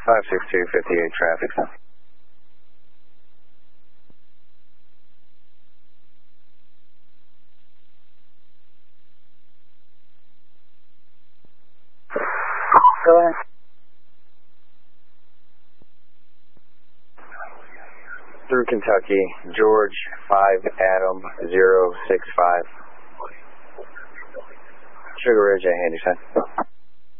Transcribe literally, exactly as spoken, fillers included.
five six two fifty-eight traffic. Go ahead. Through Kentucky, George five Adam zero six five. Sugar Ridge, I hand you, son.